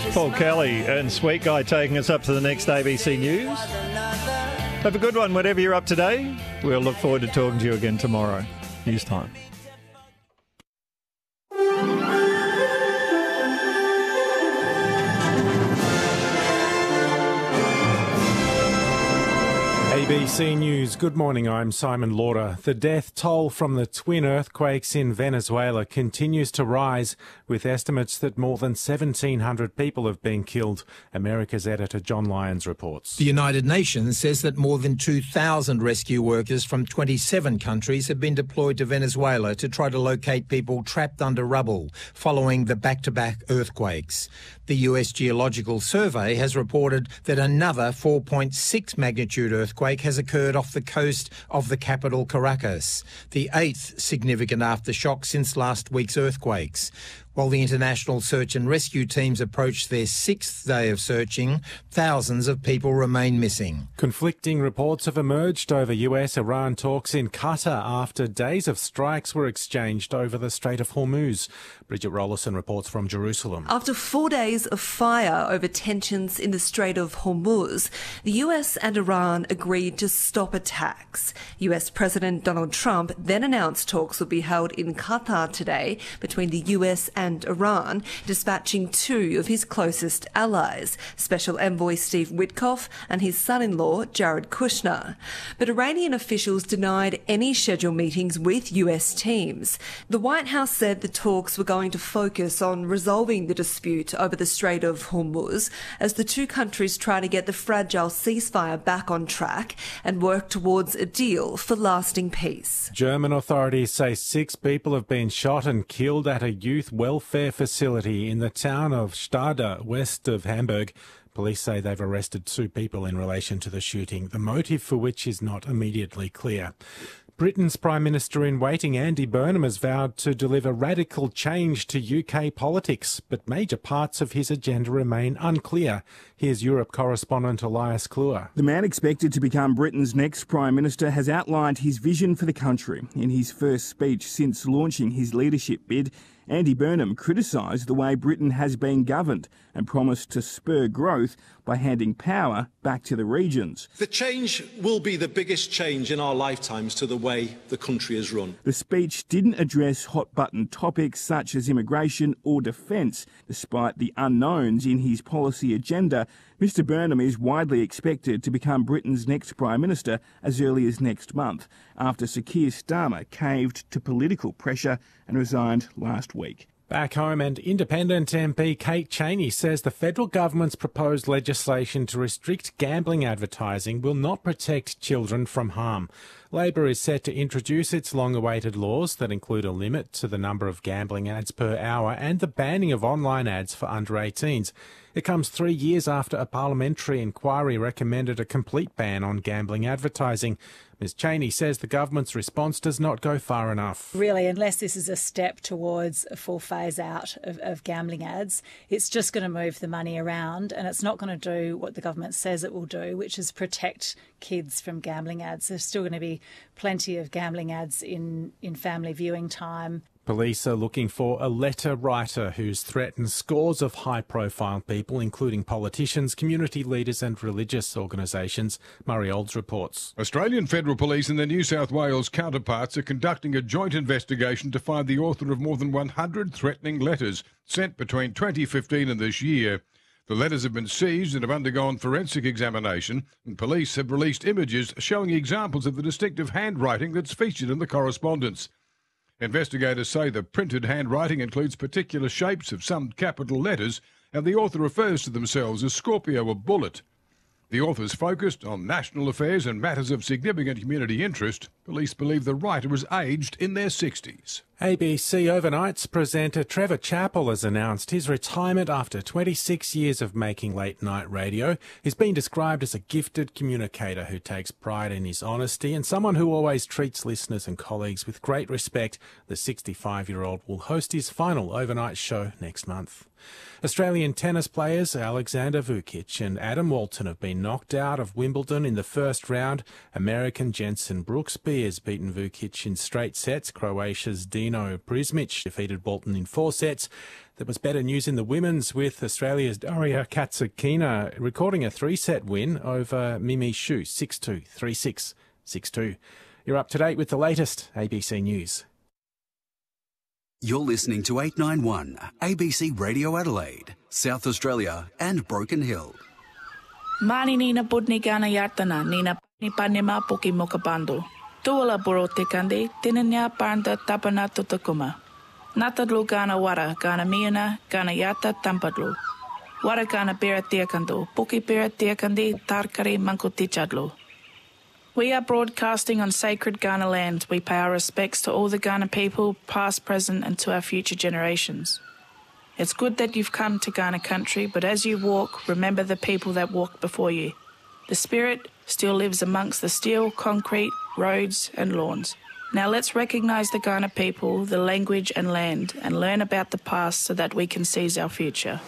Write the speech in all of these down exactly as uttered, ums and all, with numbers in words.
Paul Kelly and Sweet Guy taking us up to the next A B C News. Have a good one, whatever you're up today. We'll look forward to talking to you again tomorrow. News time. A B C News. Good morning, I'm Simon Lauder. The death toll from the twin earthquakes in Venezuela continues to rise, with estimates that more than seventeen hundred people have been killed. America's editor John Lyons reports. The United Nations says that more than two thousand rescue workers from twenty-seven countries have been deployed to Venezuela to try to locate people trapped under rubble following the back-to-back earthquakes. The U S Geological Survey has reported that another four point six magnitude earthquake has occurred off the coast of the capital Caracas, the eighth significant aftershock since last week's earthquakes. While the international search and rescue teams approach their sixth day of searching, thousands of people remain missing. Conflicting reports have emerged over U S Iran talks in Qatar after days of strikes were exchanged over the Strait of Hormuz. Bridget Rollison reports from Jerusalem. After four days of fire over tensions in the Strait of Hormuz, the U S and Iran agreed to stop attacks. U S President Donald Trump then announced talks would be held in Qatar today between the U S and Iran, dispatching two of his closest allies, Special Envoy Steve Witkoff and his son-in-law Jared Kushner. But Iranian officials denied any scheduled meetings with U S teams. The White House said the talks were going to focus on resolving the dispute over the Strait of Hormuz as the two countries try to get the fragile ceasefire back on track and work towards a deal for lasting peace. German authorities say six people have been shot and killed at a youth welfare facility in the town of Stade, west of Hamburg. Police say they've arrested two people in relation to the shooting, the motive for which is not immediately clear. Britain's Prime Minister in waiting, Andy Burnham, has vowed to deliver radical change to U K politics, but major parts of his agenda remain unclear. Here's Europe correspondent Elias Kluwer. The man expected to become Britain's next Prime Minister has outlined his vision for the country. In his first speech since launching his leadership bid, Andy Burnham criticised the way Britain has been governed and promised to spur growth by handing power back to the regions. The change will be the biggest change in our lifetimes to the way the country is run. The speech didn't address hot-button topics such as immigration or defence. Despite the unknowns in his policy agenda, Mr Burnham is widely expected to become Britain's next Prime Minister as early as next month, after Sir Keir Starmer caved to political pressure and resigned last week. Back home, and Independent M P Kate Chaney says the federal government's proposed legislation to restrict gambling advertising will not protect children from harm. Labor is set to introduce its long-awaited laws that include a limit to the number of gambling ads per hour and the banning of online ads for under eighteens. It comes three years after a parliamentary inquiry recommended a complete ban on gambling advertising. Ms Chaney says the government's response does not go far enough. Really, unless this is a step towards a full phase-out of, of gambling ads, it's just going to move the money around and it's not going to do what the government says it will do, which is protect kids from gambling ads. There's still going to be plenty of gambling ads in, in family viewing time. Police are looking for a letter writer who's threatened scores of high-profile people, including politicians, community leaders and religious organisations. Murray Olds reports. Australian Federal Police and their New South Wales counterparts are conducting a joint investigation to find the author of more than one hundred threatening letters sent between twenty fifteen and this year. The letters have been seized and have undergone forensic examination, and police have released images showing examples of the distinctive handwriting that's featured in the correspondence. Investigators say the printed handwriting includes particular shapes of some capital letters, and the author refers to themselves as Scorpio or Bullet. The author's focused on national affairs and matters of significant community interest. Police believe the writer is aged in their sixties. A B C Overnights presenter Trevor Chappell has announced his retirement after twenty-six years of making late-night radio. He's been described as a gifted communicator who takes pride in his honesty and someone who always treats listeners and colleagues with great respect. The sixty-five-year-old will host his final overnight show next month. Australian tennis players Alexander Vukic and Adam Walton have been knocked out of Wimbledon in the first round. American Jenson Brooksby Australia has beaten Vukic in straight sets. Croatia's Dino Prismic defeated Bolton in four sets. There was better news in the women's, with Australia's Daria Katsukina recording a three-set win over Mimi Xu, six two, three six, six two. You're up to date with the latest A B C News. You're listening to eight ninety-one A B C Radio Adelaide, South Australia and Broken Hill. Mani nina budni gana yartana nina ni panema poki mokabando. Tuala buro tekande tinanya panda tapana tutakuma. Natadlu gana wara gana miana gana yata tampadlu. Wara gana bera tiakando poki bera tiakandi tarkari mankotichadlu. We are broadcasting on sacred Ghana land. We pay our respects to all the Ghana people, past, present, and to our future generations. It's good that you've come to Ghana country, but as you walk, remember the people that walked before you. The spirit still lives amongst the steel, concrete, roads, and lawns. Now let's recognise the Ghana people, the language and land, and learn about the past so that we can seize our future.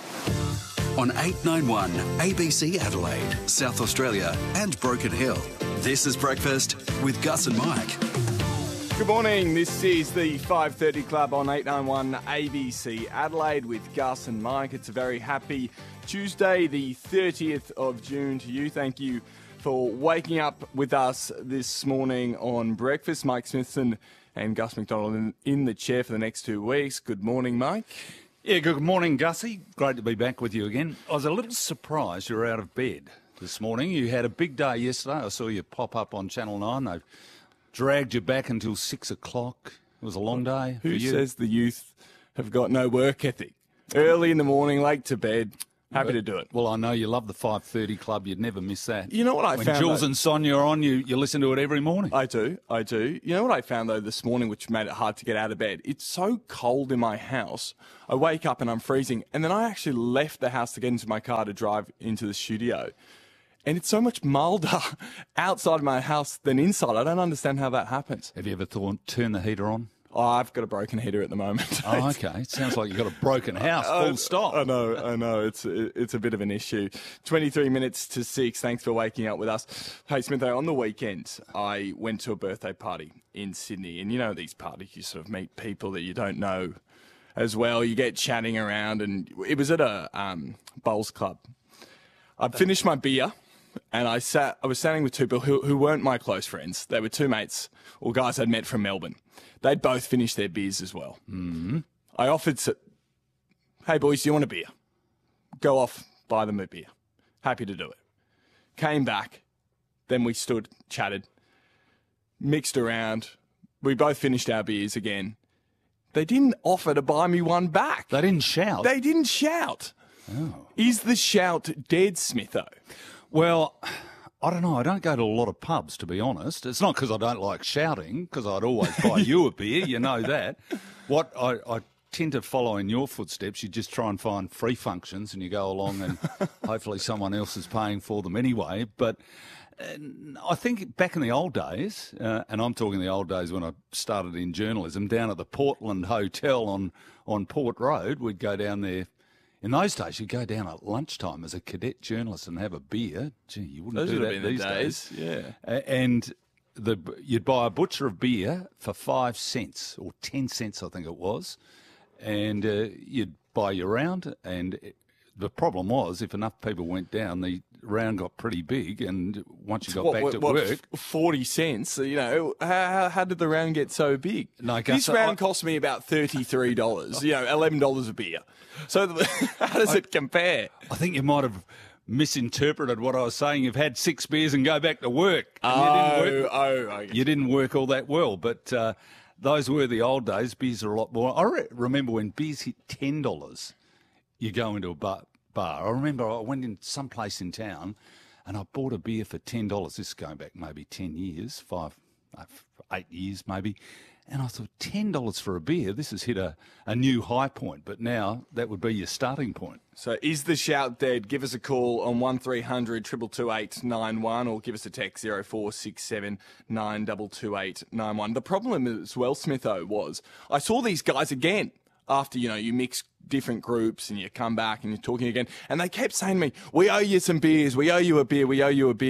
On eight ninety-one A B C Adelaide, South Australia and Broken Hill. This is Breakfast with Gus and Mike. Good morning. This is the five thirty Club on eight ninety-one A B C Adelaide with Gus and Mike. It's a very happy Tuesday, the thirtieth of June to you. Thank you for waking up with us this morning on Breakfast. Mike Smithson and Gus McDonald in, in the chair for the next two weeks. Good morning, Mike. Yeah, good morning, Gussie. Great to be back with you again. I was a little surprised you were out of bed this morning. You had a big day yesterday. I saw you pop up on Channel nine. They dragged you back until six o'clock. It was a long day Who for you. says the youth have got no work ethic? Early in the morning, late to bed. Happy to do it. Well, I know you love the five thirty Club. You'd never miss that. You know what I when found? When Jules though, and Sonia are on, you, you listen to it every morning. I do, I do. You know what I found, though, this morning, which made it hard to get out of bed? It's so cold in my house. I wake up and I'm freezing. And then I actually left the house to get into my car to drive into the studio. And it's so much milder outside my house than inside. I don't understand how that happens. Have you ever thought, turn the heater on? Oh, I've got a broken heater at the moment. Oh, okay. It sounds like you've got a broken house, full stop. I know, I know. It's it's a bit of an issue. twenty-three minutes to six. Thanks for waking up with us. Hey, Smitho, on the weekend, I went to a birthday party in Sydney. And you know these parties, you sort of meet people that you don't know as well. You get chatting around. And it was at a um, bowls club. I'd finished my beer. And I sat. I was standing with two people who, who weren't my close friends. They were two mates or guys I'd met from Melbourne. They'd both finished their beers as well. Mm-hmm. I offered to, hey, boys, do you want a beer? Go off, buy them a beer. Happy to do it. Came back. Then we stood, chatted, mixed around. We both finished our beers again. They didn't offer to buy me one back. They didn't shout? They didn't shout. Oh. Is the shout dead, Smitho? Well, I don't know. I don't go to a lot of pubs, to be honest. It's not because I don't like shouting, because I'd always buy you a beer. You know that. What I, I tend to follow in your footsteps, you just try and find free functions and you go along and hopefully someone else is paying for them anyway. But uh, I think back in the old days, uh, and I'm talking the old days when I started in journalism, down at the Portland Hotel on, on Port Road, we'd go down there. In those days, you'd go down at lunchtime as a cadet journalist and have a beer. Gee, you wouldn't Those do would that have been these the days. days. Yeah. A- And the you'd buy a butcher of beer for five cents or ten cents, I think it was, and uh, you'd buy your round. And it, the problem was, if enough people went down, the round got pretty big. And once you got what, back what, to what, work, forty cents. You know, how, how did the round get so big? No, this Gus, round I- cost me about thirty-three dollars. You know, eleven dollars a beer. So the, how does it compare? I think you might have misinterpreted what I was saying. You've had six beers and go back to work. And Oh, you didn't work, oh, okay. you didn't work all that well. But uh, those were the old days. Beers are a lot more. I re- remember when beers hit ten dollars, you go into a bar, bar. I remember I went in some place in town and I bought a beer for ten dollars. This is going back maybe ten years, five, uh, eight years maybe. And I thought, ten dollars for a beer, this has hit a, a new high point. But now that would be your starting point. So is the shout dead? Give us a call on one three hundred two two eight nine one or give us a text zero four six seven nine two two eight nine one. The problem as well, Smitho, was I saw these guys again after, you know, you mix different groups and you come back and you're talking again. And they kept saying to me, we owe you some beers, we owe you a beer, we owe you a beer.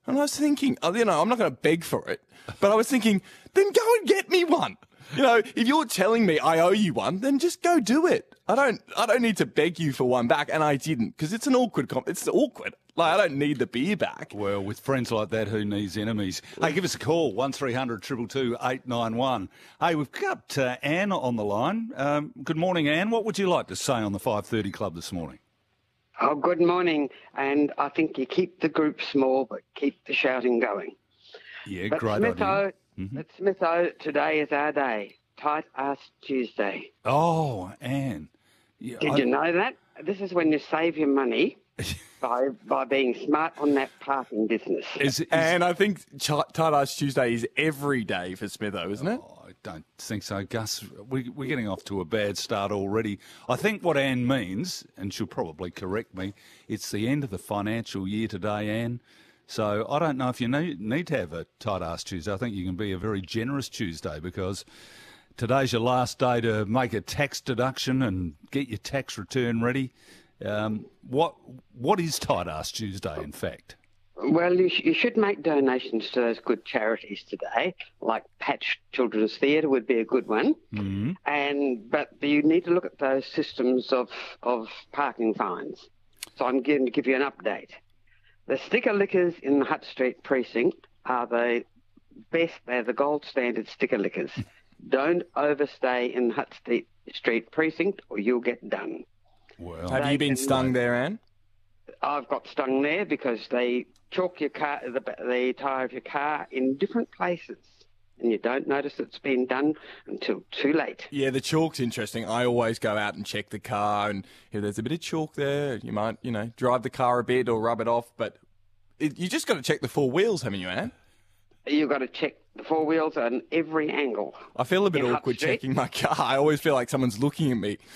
And I was thinking, you know, I'm not going to beg for it, but I was thinking, then go and get me one. You know, if you're telling me I owe you one, then just go do it. I don't, I don't need to beg you for one back, and I didn't, because it's an awkward, com- it's awkward. Like, I don't need the beer back. Well, with friends like that, who needs enemies? Hey, give us a call, one three hundred two two two eight nine one. Hey, we've got uh, Anne on the line. Um, good morning, Anne. What would you like to say on the five thirty Club this morning? Oh, good morning. And I think you keep the group small, but keep the shouting going. Yeah, but great Smitho, idea. Mm-hmm. But Smitho, today is our day. Tight Ass Tuesday. Oh, Anne. Yeah, Did I... you know that? This is when you save your money by by being smart on that parking business. Is, is... And I think Tight Ass Tuesday is every day for Smitho, isn't it? Oh, I don't think so, Gus. We, we're getting off to a bad start already. I think what Anne means, and she'll probably correct me, it's the end of the financial year today, Anne. So I don't know if you need, need to have a Tight Ass Tuesday. I think you can be a very generous Tuesday, because today's your last day to make a tax deduction and get your tax return ready. Um, what what is Tight Ass Tuesday, in fact? Well, you, sh- you should make donations to those good charities today, like Patch Children's Theatre would be a good one. Mm-hmm. And but you need to look at those systems of of parking fines. So I'm going to give you an update. The sticker lickers in the Hutt Street precinct are the best. They're the gold standard sticker lickers. Don't overstay in the Hutt Street, Street precinct, or you'll get done. Well, have they you been can, stung there, Anne? I've got stung there because they chalk your car, the, the tyre of your car in different places, and you don't notice it's been done until too late. Yeah, the chalk's interesting. I always go out and check the car, and if there's a bit of chalk there, you might, you know, drive the car a bit or rub it off. But it, you just got to check the four wheels, haven't you, Anne? You've got to check the four wheels on every angle. I feel a bit in awkward Hutt Street. checking my car. I always feel like someone's looking at me.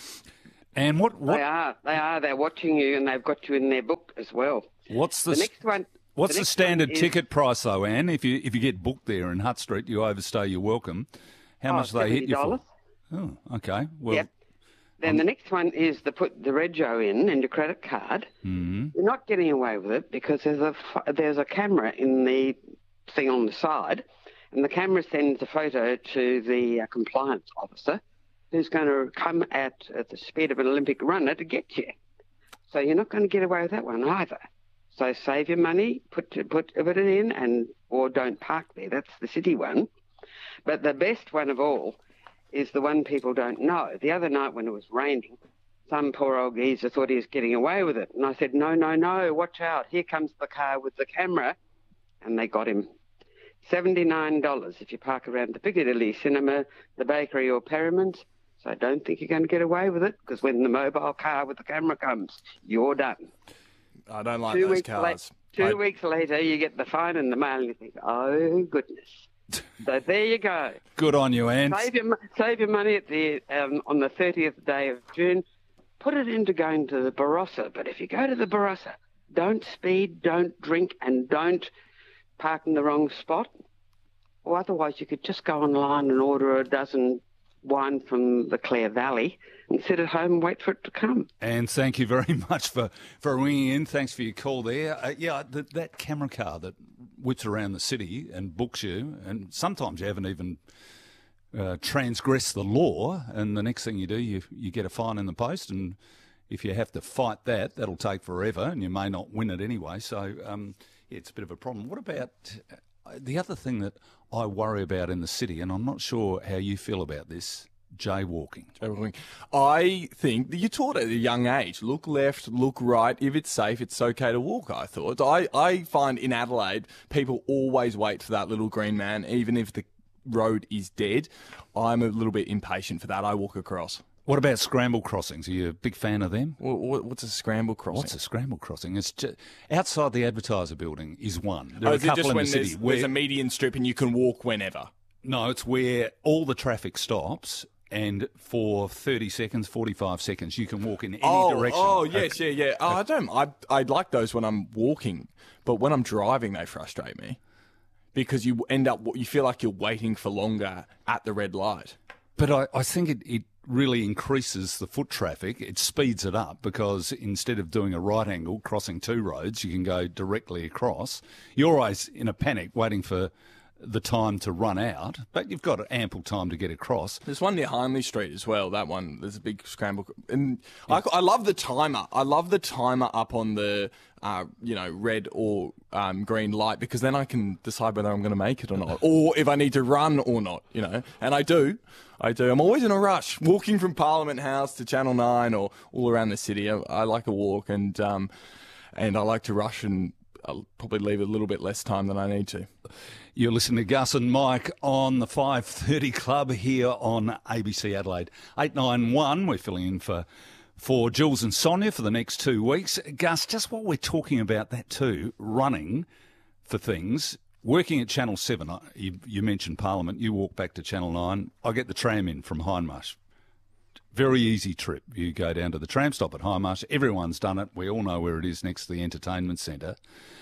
And what, what? They are. They are. They're watching you, and they've got you in their book as well. What's the, the next one? What's the, the next standard one is, ticket price, though, Anne? If you if you get booked there in Hutt Street, you overstay your welcome. How oh, much do they hit you for? seventy dollars. Oh, okay. Well, yep. Then um, the next one is to put the rego in and your credit card. Mm-hmm. You're not getting away with it because there's a there's a camera in the thing on the side, and the camera sends a photo to the uh, compliance officer, who's going to come at, at the speed of an Olympic runner to get you. So you're not going to get away with that one either. So save your money, put put it in, and or don't park there. That's the city one. But the best one of all is the one people don't know. The other night when it was raining, some poor old geezer thought he was getting away with it. And I said, no, no, no, watch out. Here comes the car with the camera. And they got him. seventy-nine dollars if you park around the Piccadilly Cinema, the bakery or Perriman's. So I don't think you're going to get away with it, because when the mobile car with the camera comes, you're done. I don't like two those weeks cars. La- two I... weeks later, you get the fine in the mail and you think, oh, goodness. So there you go. Good on you, Anne. Save your, save your money at the um, on the thirtieth day of June. Put it into going to the Barossa. But if you go to the Barossa, don't speed, don't drink, and don't park in the wrong spot. Or otherwise, you could just go online and order a dozen wine from the Clare Valley and sit at home and wait for it to come. And thank you very much for, for ringing in. Thanks for your call there. Uh, yeah, the, that camera car that whips around the city and books you, and sometimes you haven't even uh, transgressed the law, and the next thing you do, you you get a fine in the post, and if you have to fight that, that'll take forever, and you may not win it anyway. So um, yeah, it's a bit of a problem. What about uh, the other thing that I worry about in the city, and I'm not sure how you feel about this, jaywalking. Jaywalking. I think that you're taught at a young age, look left, look right. If it's safe, it's okay to walk, I thought. I, I find in Adelaide, people always wait for that little green man, even if the road is dead. I'm a little bit impatient for that. I walk across. What about scramble crossings? Are you a big fan of them? What's a scramble crossing? What's a scramble crossing? It's just, outside the Advertiser building is one. There oh, are is a couple it just in when the city there's, where, there's a median strip and you can walk whenever? No, it's where all the traffic stops, and for thirty seconds, forty-five seconds, you can walk in any oh, direction. Oh, yes, yeah, yeah. Oh, I don't. I I like those when I'm walking, but when I'm driving, they frustrate me because you end up you feel like you're waiting for longer at the red light. But I, I think it, it really increases the foot traffic. It speeds it up because instead of doing a right angle, crossing two roads, you can go directly across. You're always in a panic waiting for the time to run out, but you've got ample time to get across. There's one near Hindley Street as well, that one. There's a big scramble. And I, I love the timer. I love the timer up on the, uh, you know, red or um, green light, because then I can decide whether I'm going to make it or not, or if I need to run or not, you know. And I do. I do. I'm always in a rush, walking from Parliament House to Channel nine or all around the city. I, I like a walk, and um, and I like to rush, and I'll probably leave a little bit less time than I need to. You're listening to Gus and Mike on the five thirty Club here on A B C Adelaide. eight nine one, we're filling in for, for Jules and Sonia for the next two weeks. Gus, just while we're talking about that too, running for things, working at Channel seven, you, you mentioned Parliament, you walk back to Channel nine, I get the tram in from Hindmarsh. Very easy trip. You go down to the tram stop at Hindmarsh. Everyone's done it. We all know where it is, next to the entertainment centre.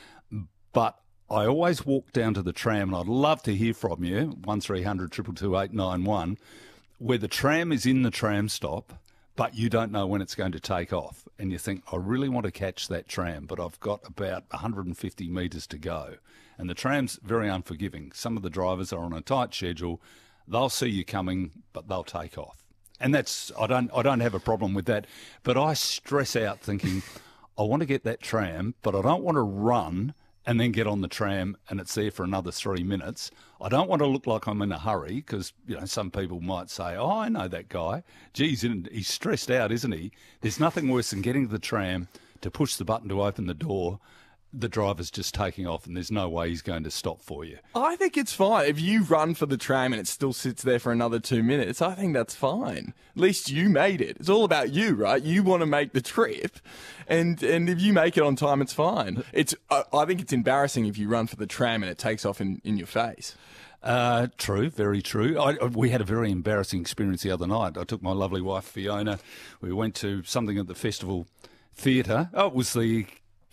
But I always walk down to the tram, and I'd love to hear from you, one three hundred two two two eight nine one, where the tram is in the tram stop, but you don't know when it's going to take off. And you think, I really want to catch that tram, but I've got about one hundred fifty metres to go. And the tram's very unforgiving. Some of the drivers are on a tight schedule. They'll see you coming, but they'll take off. And that's, I don't, I don't have a problem with that. But I stress out thinking, I want to get that tram, but I don't want to run and then get on the tram and it's there for another three minutes. I don't want to look like I'm in a hurry because, you know, some people might say, oh, I know that guy. Geez, he's stressed out, isn't he? There's nothing worse than getting to the tram to push the button to open the door. The driver's just taking off and there's no way he's going to stop for you. I think it's fine. If you run for the tram and it still sits there for another two minutes, I think that's fine. At least you made it. It's all about you, right? You want to make the trip. And and if you make it on time, it's fine. It's uh, I think it's embarrassing if you run for the tram and it takes off in, in your face. Uh, true, very true. I, we had a very embarrassing experience the other night. I took my lovely wife, Fiona. We went to something at the Festival Theatre. Oh, it was the